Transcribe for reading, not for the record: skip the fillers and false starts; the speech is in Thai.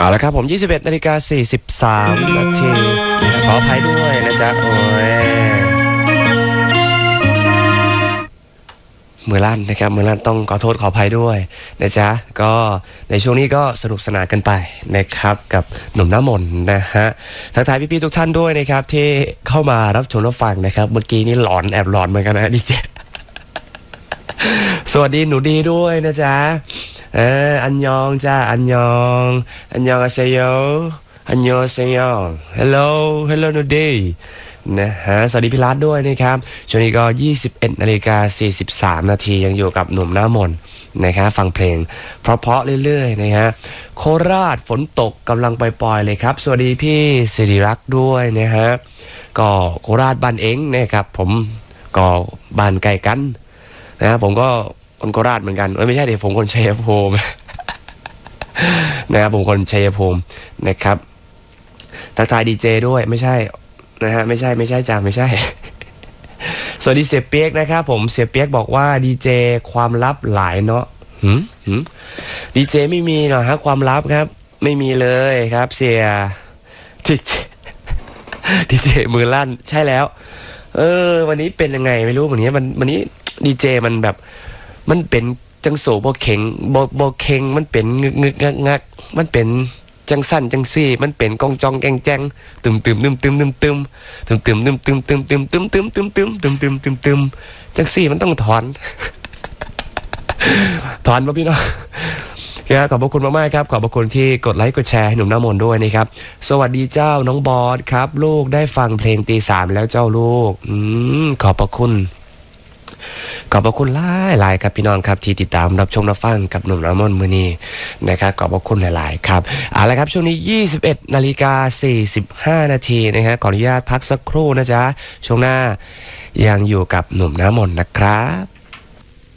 เอาละครับผม21:43 นาทีขออภัยด้วยนะจ๊ะโอ้ยมือลั่นนะครับมือลั่นต้องขอโทษขออภัยด้วยนะจ๊ะก็ในช่วงนี้ก็สนุกสนานกันไปนะครับกับหนุ่มน้ำมนต์นะฮะทักทายพี่ๆทุกท่านด้วยนะครับที่เข้ามารับชมรับฟังนะครับเมื่อกี้นี่หลอนแอบหลอนเหมือนกันนะดิเจสวัสดีหนูดีด้วยนะจ๊ะอันยองจ้าอันยองอาเซโยอันยองเซโยฮัลโหลหนูดีนะฮะสวัสดีพี่รัตด้วยนะครับช่วงนี้ก็21:43 นาทียังอยู่กับหนุ่มหน้ามนต์นะครับฟังเพลงเพราะๆเรื่อยๆนะฮะโคราชฝนตกกำลังปล่อยๆเลยครับสวัสดีพี่สิริรักษ์ด้วยนะฮะก็โคราชบ้านเอ็งนะครับผมก็บ้านใกล้กันนะผมก็คนโคราชเหมือนกันไม่ใช่ดิผมคนชัยภูมินะครับผมคนชัยภูมินะครับทักทายดีเจด้วยไม่ใช่นะฮะไม่ใช่จ้าไม่ใช่สวัสดีเสียเปียกนะครับผมเสียเปียกบอกว่าดีเจความลับหลายเนาะดีเจไม่มีหรอกฮะความลับครับไม่มีเลยครับเสียดีเจมือลั่นใช่แล้ววันนี้เป็นยังไงไม่รู้วันนี้ดีเจมันแบบมันเป็นจังโสบ่เข็งบ่เข็งมันเป็นงึกงักมันเป็นจังสั้นจังซี่มันเป็นกองจองแกงแจงตึมจังซี่มันต้องถอนป่ะพี่น้องขอบพระคุณมากๆครับขอบพระคุณที่กดไลค์กดแชร์ให้หนุ่มน้ำมนต์ด้วยนะครับสวัสดีเจ้าน้องบอสครับลูกได้ฟังเพลงตี 3แล้วเจ้าลูกขอบพระคุณหลายครับพี่น้องครับที่ติดตามรับชมรับฟังกับหนุ่มน้ำมนต์มื้อนี้นะครับขอบพระคุณหลายๆครับเอาละครับช่วงนี้21:45 นาทีนะฮะขออนุญาตพักสักครู่นะจ๊ะช่วงหน้ายังอยู่กับหนุ่มน้ำมนต์นะครับ